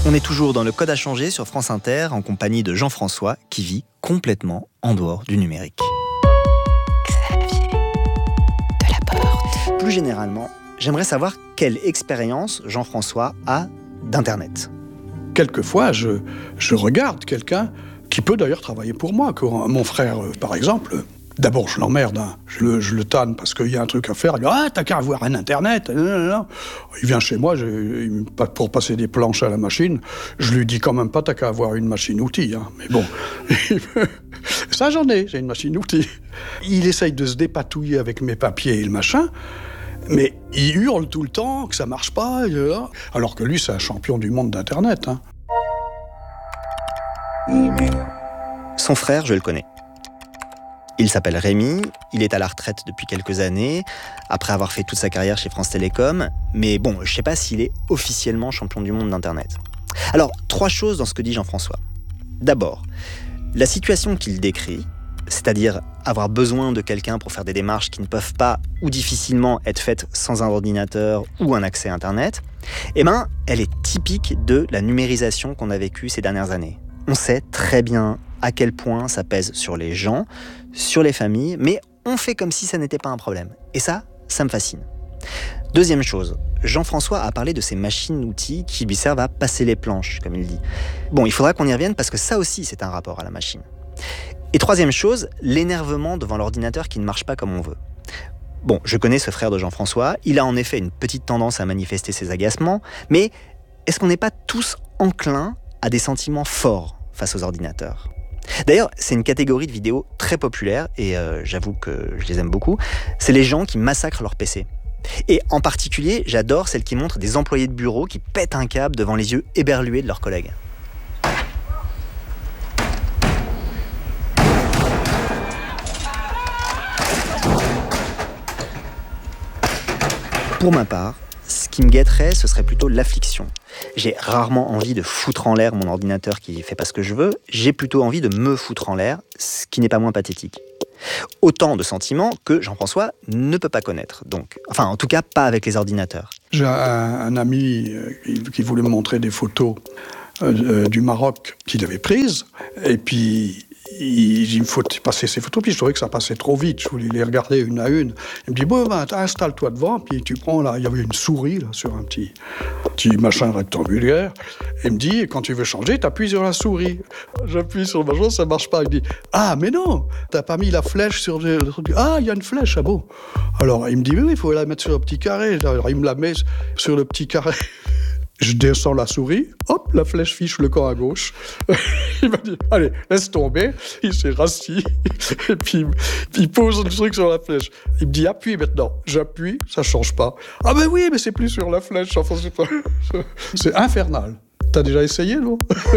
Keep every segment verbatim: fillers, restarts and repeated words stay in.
On est toujours dans le Code à changer sur France Inter en compagnie de Jean-François qui vit complètement en dehors du numérique. Xavier Delaporte. Plus généralement, j'aimerais savoir quelle expérience Jean-François a d'Internet. Quelquefois, je, je regarde quelqu'un qui peut d'ailleurs travailler pour moi. Mon frère, par exemple, d'abord je l'emmerde, hein. je, le, je le tanne parce qu'il y a un truc à faire. Il dit « Ah, t'as qu'à avoir un Internet !» Il vient chez moi je, il, pour passer des planches à la machine. Je lui dis quand même pas « T'as qu'à avoir une machine-outil hein. !» Mais bon, ça j'en ai, j'ai une machine-outil. Il essaye de se dépatouiller avec mes papiers et le machin. Mais il hurle tout le temps que ça marche pas, alors que lui, c'est un champion du monde d'Internet. Hein. Son frère, je le connais. Il s'appelle Rémi, il est à la retraite depuis quelques années, après avoir fait toute sa carrière chez France Télécom, mais bon, je sais pas s'il est officiellement champion du monde d'Internet. Alors, trois choses dans ce que dit Jean-François. D'abord, la situation qu'il décrit, c'est-à-dire avoir besoin de quelqu'un pour faire des démarches qui ne peuvent pas ou difficilement être faites sans un ordinateur ou un accès à Internet, eh ben, elle est typique de la numérisation qu'on a vécue ces dernières années. On sait très bien à quel point ça pèse sur les gens, sur les familles, mais on fait comme si ça n'était pas un problème. Et ça, ça me fascine. Deuxième chose, Jean-François a parlé de ces machines-outils qui lui servent à passer les planches, comme il dit. Bon, il faudra qu'on y revienne parce que ça aussi, c'est un rapport à la machine. Et troisième chose, l'énervement devant l'ordinateur qui ne marche pas comme on veut. Bon, je connais ce frère de Jean-François, il a en effet une petite tendance à manifester ses agacements, mais est-ce qu'on n'est pas tous enclins à des sentiments forts face aux ordinateurs ? D'ailleurs, c'est une catégorie de vidéos très populaire, et euh, j'avoue que je les aime beaucoup, c'est les gens qui massacrent leur P C. Et en particulier, j'adore celles qui montrent des employés de bureau qui pètent un câble devant les yeux éberlués de leurs collègues. Pour ma part, ce qui me guetterait, ce serait plutôt l'affliction. J'ai rarement envie de foutre en l'air mon ordinateur qui fait pas ce que je veux, j'ai plutôt envie de me foutre en l'air, ce qui n'est pas moins pathétique. Autant de sentiments que Jean-François ne peut pas connaître, donc. Enfin, en tout cas, pas avec les ordinateurs. J'ai un, un ami qui, qui voulait me montrer des photos euh, du Maroc qu'il avait prises, et puis il, il me faut passer ces photos, puis je trouvais que ça passait trop vite, je voulais les regarder une à une. Il me dit, bon, ben, installe-toi devant, puis tu prends, là, il y avait une souris, là, sur un petit, petit machin rectangulaire, et il me dit, quand tu veux changer, t'appuies sur la souris. J'appuie sur le machin, ça marche pas. Il me dit, ah, mais non, t'as pas mis la flèche sur le truc. Ah, il y a une flèche, ah bon. Alors, il me dit, oui, il faut la mettre sur le petit carré. Alors, il me la met sur le petit carré. Je descends la souris, hop, la flèche fiche le camp à gauche. Il m'a dit, allez, laisse tomber. Il s'est rassis, et puis il pose le truc sur la flèche. Il me dit, appuie maintenant. J'appuie, ça change pas. Ah ben oui, mais c'est plus sur la flèche. Enfin, c'est, pas... c'est infernal. T'as déjà essayé, non?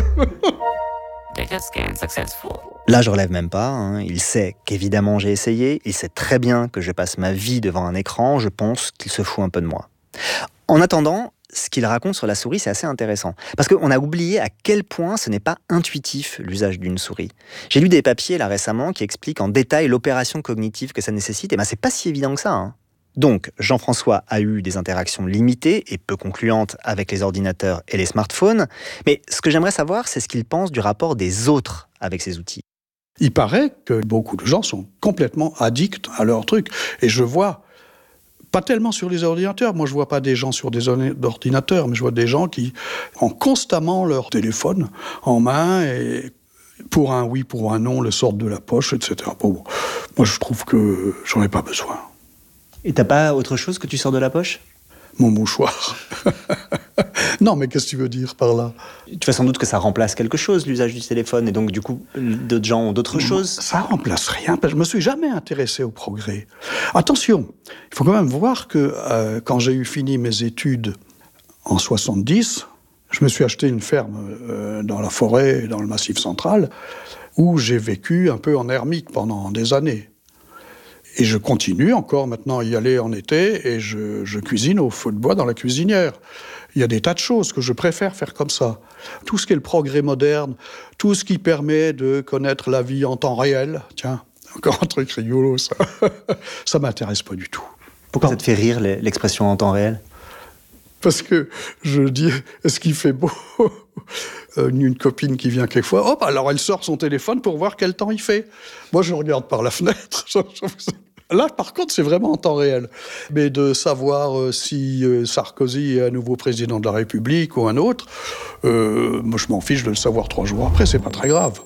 Là, je relève même pas. Hein. Il sait qu'évidemment j'ai essayé. Il sait très bien que je passe ma vie devant un écran. Je pense qu'il se fout un peu de moi. En attendant, ce qu'il raconte sur la souris, c'est assez intéressant. Parce qu'on a oublié à quel point ce n'est pas intuitif, l'usage d'une souris. J'ai lu des papiers, là, récemment, qui expliquent en détail l'opération cognitive que ça nécessite. Et ben, c'est pas si évident que ça, hein. Donc, Jean-François a eu des interactions limitées et peu concluantes avec les ordinateurs et les smartphones. Mais ce que j'aimerais savoir, c'est ce qu'il pense du rapport des autres avec ces outils. Il paraît que beaucoup de gens sont complètement addicts à leur truc. Et je vois, pas tellement sur les ordinateurs, moi je vois pas des gens sur des ordinateurs, mais je vois des gens qui ont constamment leur téléphone en main et pour un oui, pour un non, le sortent de la poche, et cetera. Bon, moi je trouve que j'en ai pas besoin. Et t'as pas autre chose que tu sors de la poche ? Mon mouchoir. Non, mais qu'est-ce que tu veux dire par là ? Tu vois sans doute que ça remplace quelque chose, l'usage du téléphone, et donc du coup, d'autres gens ont d'autres choses. Ça remplace rien, parce que je me suis jamais intéressé au progrès. Attention, il faut quand même voir que euh, quand j'ai eu fini mes études en soixante-dix, je me suis acheté une ferme euh, dans la forêt, dans le Massif central, où j'ai vécu un peu en ermite pendant des années. Et je continue encore maintenant à y aller en été, et je, je cuisine au feu de bois dans la cuisinière. Il y a des tas de choses que je préfère faire comme ça. Tout ce qui est le progrès moderne, tout ce qui permet de connaître la vie en temps réel, tiens, encore un truc rigolo, ça, ça m'intéresse pas du tout. Pourquoi ça te fait rire, l'expression en temps réel ? Parce que je dis, est-ce qu'il fait beau? Une copine qui vient quelquefois, hop, alors elle sort son téléphone pour voir quel temps il fait. Moi, je regarde par la fenêtre. Là, par contre, c'est vraiment en temps réel. Mais de savoir euh, si euh, Sarkozy est un nouveau président de la République ou un autre, euh, moi, je m'en fiche de le savoir trois jours après, c'est pas très grave.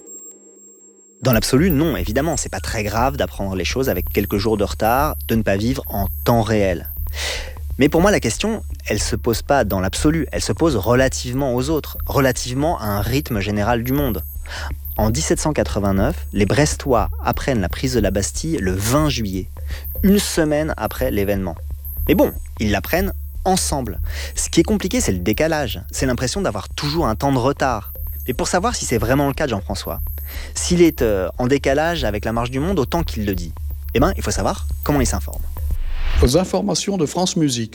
Dans l'absolu, non, évidemment, c'est pas très grave d'apprendre les choses avec quelques jours de retard, de ne pas vivre en temps réel. Mais pour moi, la question, elle se pose pas dans l'absolu, elle se pose relativement aux autres, relativement à un rythme général du monde. En dix-sept cent quatre-vingt-neuf, les Brestois apprennent la prise de la Bastille le vingt juillet, une semaine après l'événement. Mais bon, ils l'apprennent ensemble. Ce qui est compliqué, c'est le décalage. C'est l'impression d'avoir toujours un temps de retard. Mais pour savoir si c'est vraiment le cas de Jean-François, s'il est euh, en décalage avec la marche du monde autant qu'il le dit, eh ben, il faut savoir comment il s'informe. Aux informations de France Musique.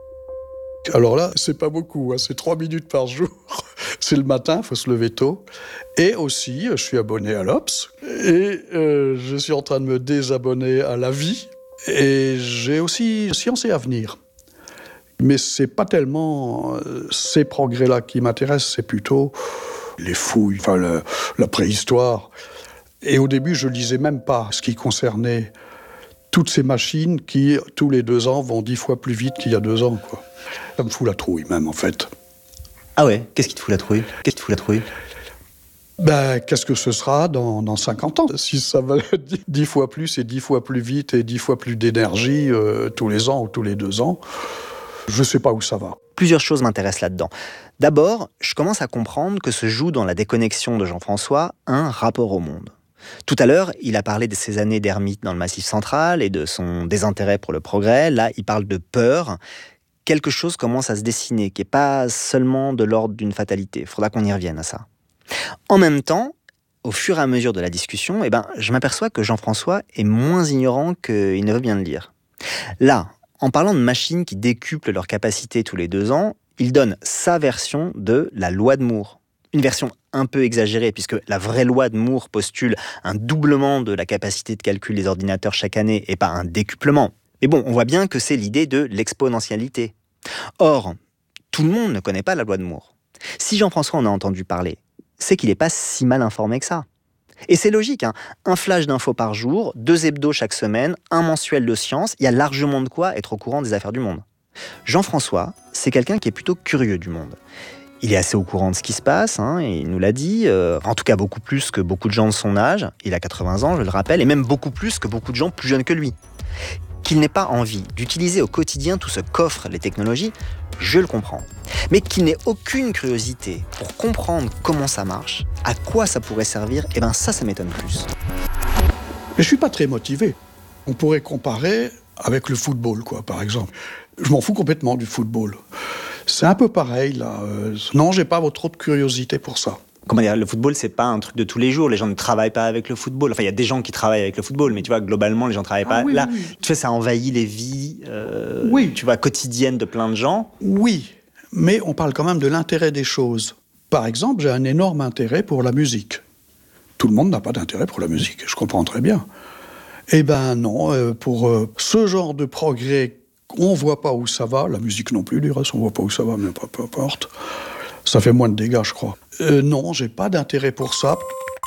Alors là, c'est pas beaucoup, hein, c'est trois minutes par jour. C'est le matin, il faut se lever tôt. Et aussi, je suis abonné à l'Obs. Et euh, je suis en train de me désabonner à La Vie. Et j'ai aussi Science et Avenir. Mais c'est pas tellement euh, ces progrès-là qui m'intéressent, c'est plutôt les fouilles, enfin le, la préhistoire. Et au début, je lisais même pas ce qui concernait toutes ces machines qui, tous les deux ans, vont dix fois plus vite qu'il y a deux ans, quoi. Ça me fout la trouille, même, en fait. Ah ouais? Qu'est-ce qui te fout la trouille? Qu'est-ce qui te fout la trouille? Ben, qu'est-ce que ce sera dans, dans cinquante ans? Si ça va dix fois plus et dix fois plus vite et dix fois plus d'énergie euh, tous les ans ou tous les deux ans, je sais pas où ça va. Plusieurs choses m'intéressent là-dedans. D'abord, je commence à comprendre que se joue dans la déconnexion de Jean-François un rapport au monde. Tout à l'heure, il a parlé de ses années d'ermite dans le Massif central et de son désintérêt pour le progrès. Là, il parle de peur. Quelque chose commence à se dessiner, qui n'est pas seulement de l'ordre d'une fatalité. Il faudra qu'on y revienne à ça. En même temps, au fur et à mesure de la discussion, eh ben, je m'aperçois que Jean-François est moins ignorant qu'il ne veut bien le dire. Là, en parlant de machines qui décuplent leur capacité tous les deux ans, il donne sa version de la loi de Moore. Une version un peu exagérée, puisque la vraie loi de Moore postule un doublement de la capacité de calcul des ordinateurs chaque année et pas un décuplement. Mais bon, on voit bien que c'est l'idée de l'exponentialité. Or, tout le monde ne connaît pas la loi de Moore. Si Jean-François en a entendu parler, c'est qu'il n'est pas si mal informé que ça. Et c'est logique, hein. Un flash d'infos par jour, deux hebdos chaque semaine, un mensuel de science, il y a largement de quoi être au courant des affaires du monde. Jean-François, c'est quelqu'un qui est plutôt curieux du monde. Il est assez au courant de ce qui se passe, hein, et il nous l'a dit, euh, en tout cas beaucoup plus que beaucoup de gens de son âge. Il a quatre-vingts ans, je le rappelle, et même beaucoup plus que beaucoup de gens plus jeunes que lui. Qu'il n'ait pas envie d'utiliser au quotidien tout ce qu'offrent les technologies, je le comprends. Mais qu'il n'ait aucune curiosité pour comprendre comment ça marche, à quoi ça pourrait servir, et ben ça, ça m'étonne plus. Mais je suis pas très motivé. On pourrait comparer avec le football, quoi, par exemple. Je m'en fous complètement du football. C'est un peu pareil, là. Euh, non, j'ai pas trop de curiosité pour ça. Comment dire, le football, c'est pas un truc de tous les jours. Les gens ne travaillent pas avec le football. Enfin, il y a des gens qui travaillent avec le football, mais tu vois, globalement, les gens ne travaillent ah, pas. Oui, là, oui. tu vois, ça envahit les vies, euh, oui. tu vois, quotidiennes de plein de gens. Oui, mais on parle quand même de l'intérêt des choses. Par exemple, j'ai un énorme intérêt pour la musique. Tout le monde n'a pas d'intérêt pour la musique, je comprends très bien. Eh ben non, euh, pour euh, ce genre de progrès, on ne voit pas où ça va. La musique non plus, du reste, on ne voit pas où ça va, mais peu, peu importe. Ça fait moins de dégâts, je crois. Euh, non, j'ai pas d'intérêt pour ça.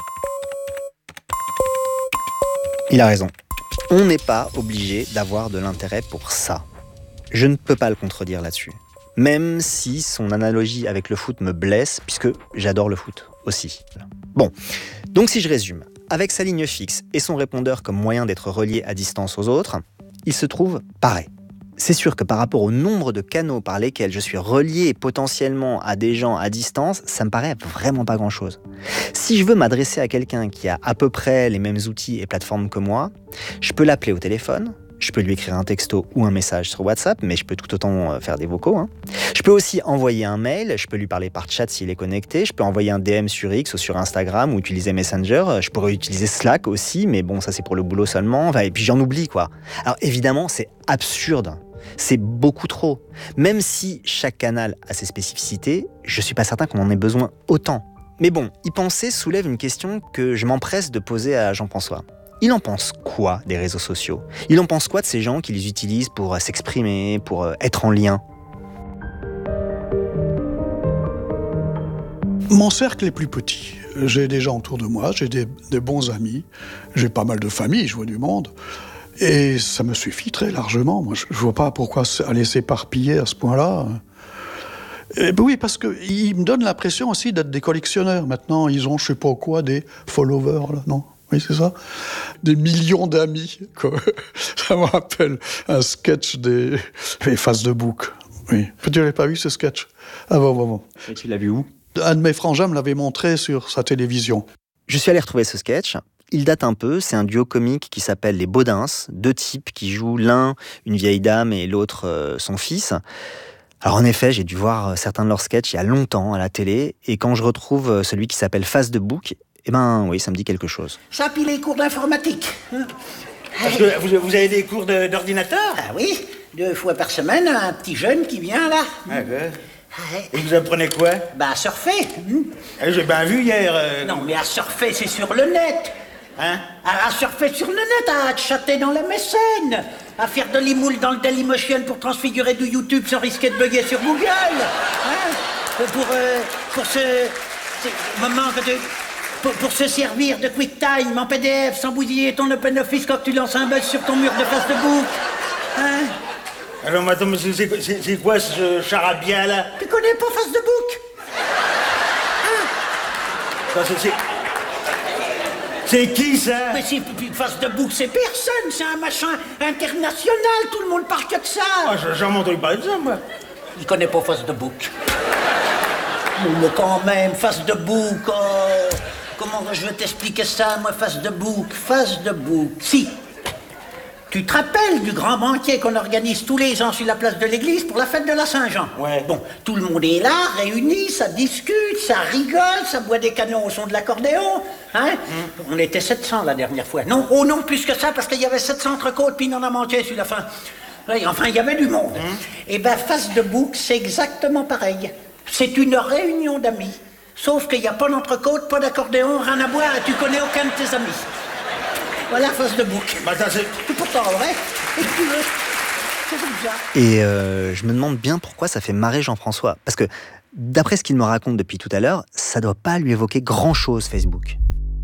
Il a raison. On n'est pas obligé d'avoir de l'intérêt pour ça. Je ne peux pas le contredire là-dessus. Même si son analogie avec le foot me blesse, puisque j'adore le foot aussi. Bon, donc si je résume, avec sa ligne fixe et son répondeur comme moyen d'être relié à distance aux autres, il se trouve pareil. C'est sûr que par rapport au nombre de canaux par lesquels je suis relié potentiellement à des gens à distance, ça me paraît vraiment pas grand-chose. Si je veux m'adresser à quelqu'un qui a à peu près les mêmes outils et plateformes que moi, je peux l'appeler au téléphone, je peux lui écrire un texto ou un message sur WhatsApp, mais je peux tout autant faire des vocaux. Hein. Je peux aussi envoyer un mail, je peux lui parler par chat s'il est connecté, je peux envoyer un D M sur X ou sur Instagram ou utiliser Messenger, je pourrais utiliser Slack aussi, mais bon, ça c'est pour le boulot seulement, enfin, et puis j'en oublie quoi. Alors évidemment, c'est absurde. C'est beaucoup trop. Même si chaque canal a ses spécificités, je suis pas certain qu'on en ait besoin autant. Mais bon, y penser soulève une question que je m'empresse de poser à Jean-François. Il en pense quoi des réseaux sociaux? Il en pense quoi de ces gens qui les utilisent pour s'exprimer, pour être en lien? Mon cercle est plus petit. J'ai des gens autour de moi, j'ai des, des bons amis, j'ai pas mal de famille, je vois du monde. Et ça me suffit très largement. Moi, je ne vois pas pourquoi aller s'éparpiller à ce point-là. Et ben oui, parce qu'ils me donnent l'impression aussi d'être des collectionneurs. Maintenant, ils ont, je sais pas quoi, des followers, là, non ? Oui, c'est ça. Des millions d'amis, quoi. Ça me rappelle un sketch des, des Faces de Bouc. Oui. Tu n'avais pas vu ce sketch ? Ah bon, bon, bon. Et tu l'as vu où ? Un de mes frangins me l'avait montré sur sa télévision. Je suis allé retrouver ce sketch. Il date un peu, c'est un duo comique qui s'appelle Les Baudins, deux types qui jouent l'un une vieille dame et l'autre euh, son fils. Alors en effet, j'ai dû voir certains de leurs sketchs il y a longtemps à la télé, et quand je retrouve celui qui s'appelle Face de Bouc, eh ben oui, ça me dit quelque chose. Ça, puis les cours d'informatique. Parce que vous, vous avez des cours de, d'ordinateur ? Ah oui, deux fois par semaine, un petit jeune qui vient là. Ah, ouais. Et vous apprenez quoi ? Bah, à surfer. Ah, j'ai bien vu hier. Euh... Non, mais à surfer, c'est sur le net. Hein ? À, à surfer sur le net, à chatter dans la mécène, à faire de l'imoule dans le Dailymotion pour transfigurer du YouTube sans risquer de bugger sur Google. Hein ? Pour, euh, pour ce, ce moment que tu... Pour, pour se servir de QuickTime en P D F sans bousiller ton OpenOffice quand tu lances un buzz sur ton mur de Face de Bouc. Hein ? Alors, attends, mais c'est, c'est, c'est quoi ce charabia là ? Tu connais pas Face de Bouc ? Hein ? c'est, c'est... c'est qui ça ? Mais c'est Face de Bouc, c'est personne, c'est un machin international, tout le monde parle que de ça. Ah, j'ai jamais entendu parler de ça, moi. Il connaît pas Face de Bouc. Mais quand même, Face de Bouc, oh, comment je vais t'expliquer ça, moi, Face de Bouc, Face de Bouc. Si, tu te rappelles du grand banquet qu'on organise tous les ans sur la place de l'église pour la fête de la Saint-Jean ? Ouais. Bon, tout le monde est là, réuni, ça discute, ça rigole, ça boit des canons au son de l'accordéon, hein ? Mm. On était sept cents la dernière fois. Non, oh non, plus que ça, parce qu'il y avait sept cents entrecôtes, puis il en a manqué sur la fin. Ouais, enfin, il y avait du monde. Mm. Et ben, Face de Bouc, c'est exactement pareil. C'est une réunion d'amis, sauf qu'il n'y a pas d'entrecôte, pas d'accordéon, rien à boire, et tu connais aucun de tes amis. Voilà, Face de Bouc. Bah, attends, c'est... C'est pourtant vrai. Et tu veux. C'est comme ça. Et euh, je me demande bien pourquoi ça fait marrer Jean-François. Parce que, d'après ce qu'il me raconte depuis tout à l'heure, ça doit pas lui évoquer grand-chose, Facebook.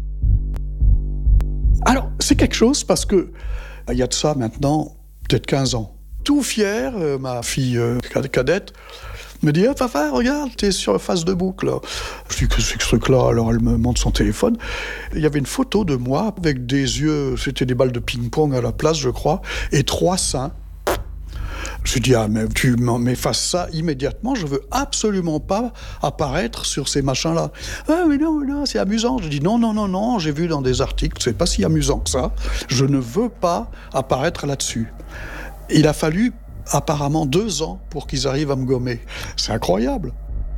Alors, c'est quelque chose parce que, il y a de ça maintenant, peut-être quinze ans. Tout fier, euh, ma fille euh, cadette, me dit, oh, papa, regarde, t'es sur Face de Bouc, là. Je dis, que c'est que ce truc-là? Alors elle me montre son téléphone. Il y avait une photo de moi avec des yeux, c'était des balles de ping-pong à la place, je crois, et trois seins. Je lui dis, ah, mais tu m'effaces ça immédiatement, je veux absolument pas apparaître sur ces machins-là. Ah, mais non, mais non, c'est amusant. Je dis, non, non, non, non, j'ai vu dans des articles, c'est pas si amusant que ça. Je ne veux pas apparaître là-dessus. Il a fallu apparemment deux ans pour qu'ils arrivent à me gommer. C'est incroyable.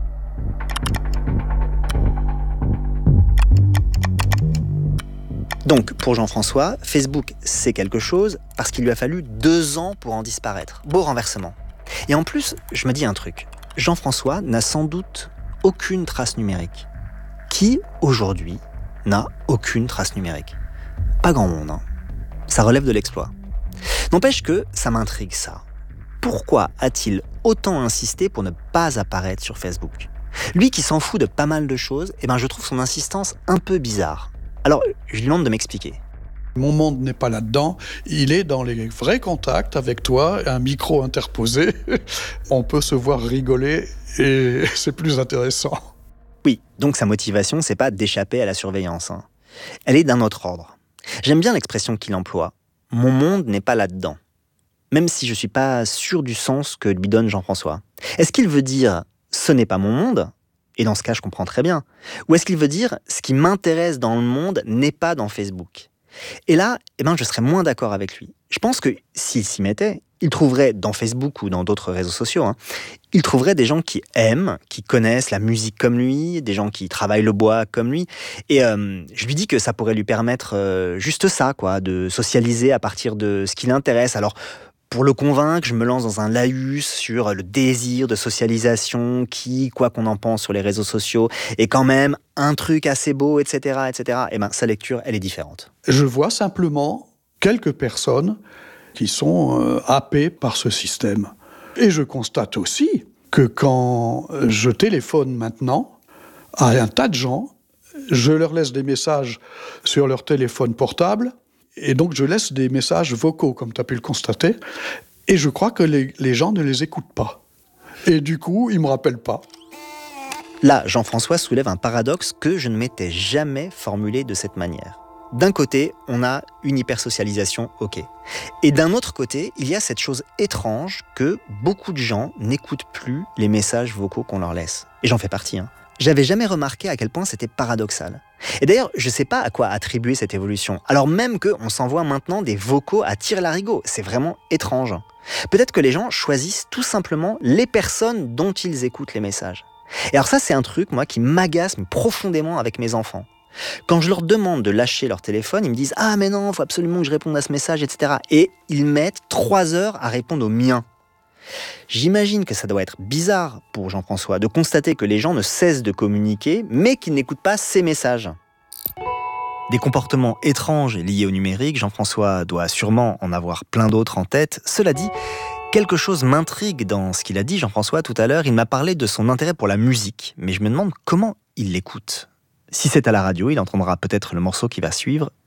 Donc, pour Jean-François, Facebook, c'est quelque chose parce qu'il lui a fallu deux ans pour en disparaître. Beau renversement. Et en plus, je me dis un truc. Jean-François n'a sans doute aucune trace numérique. Qui, aujourd'hui, n'a aucune trace numérique ? Pas grand monde, hein. Ça relève de l'exploit. N'empêche que ça m'intrigue, ça. Pourquoi a-t-il autant insisté pour ne pas apparaître sur Facebook ? Lui qui s'en fout de pas mal de choses, eh ben je trouve son insistance un peu bizarre. Alors, je lui demande de m'expliquer. Mon monde n'est pas là-dedans. Il est dans les vrais contacts avec toi, un micro interposé. On peut se voir rigoler et c'est plus intéressant. Oui, donc sa motivation, c'est pas d'échapper à la surveillance. Hein. Elle est d'un autre ordre. J'aime bien l'expression qu'il emploie. Mon monde n'est pas là-dedans. Même si je suis pas sûr du sens que lui donne Jean-François. Est-ce qu'il veut dire « ce n'est pas mon monde » ? Et dans ce cas, je comprends très bien. Ou est-ce qu'il veut dire « ce qui m'intéresse dans le monde n'est pas dans Facebook ». Et là, eh ben, je serais moins d'accord avec lui. Je pense que s'il s'y mettait, il trouverait dans Facebook ou dans d'autres réseaux sociaux, hein, il trouverait des gens qui aiment, qui connaissent la musique comme lui, des gens qui travaillent le bois comme lui. Et euh, je lui dis que ça pourrait lui permettre euh, juste ça, quoi, de socialiser à partir de ce qui l'intéresse. Alors, pour le convaincre, je me lance dans un laïus sur le désir de socialisation qui, quoi qu'on en pense sur les réseaux sociaux, est quand même un truc assez beau, et cetera, et cetera. Et ben, sa lecture, elle est différente. Je vois simplement quelques personnes qui sont euh, happées par ce système. Et je constate aussi que quand je téléphone maintenant, à un tas de gens. Je leur laisse des messages sur leur téléphone portable, et donc je laisse des messages vocaux, comme tu as pu le constater, et je crois que les, les gens ne les écoutent pas. Et du coup, ils ne me rappellent pas. Là, Jean-François soulève un paradoxe que je ne m'étais jamais formulé de cette manière. D'un côté, on a une hypersocialisation, ok. Et d'un autre côté, il y a cette chose étrange que beaucoup de gens n'écoutent plus les messages vocaux qu'on leur laisse. Et j'en fais partie, hein. J'avais jamais remarqué à quel point c'était paradoxal. Et d'ailleurs, je sais pas à quoi attribuer cette évolution, alors même qu'on s'envoie maintenant des vocaux à tire-larigot. C'est vraiment étrange. Peut-être que les gens choisissent tout simplement les personnes dont ils écoutent les messages. Et alors ça, c'est un truc, moi, qui m'agace profondément avec mes enfants. Quand je leur demande de lâcher leur téléphone, ils me disent « Ah mais non, il faut absolument que je réponde à ce message, et cetera » Et ils mettent trois heures à répondre au mien. J'imagine que ça doit être bizarre pour Jean-François de constater que les gens ne cessent de communiquer, mais qu'ils n'écoutent pas ces messages. Des comportements étranges liés au numérique, Jean-François doit sûrement en avoir plein d'autres en tête. Cela dit, quelque chose m'intrigue dans ce qu'il a dit, Jean-François, tout à l'heure. Il m'a parlé de son intérêt pour la musique, mais je me demande comment il l'écoute. Si c'est à la radio, il entendra peut-être le morceau qui va suivre,